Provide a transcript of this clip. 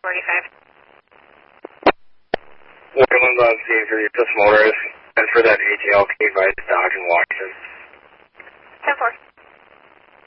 Waterlands on scene for the Eclipse Motors and for that ATL K by Dodge in Washington. 10-4.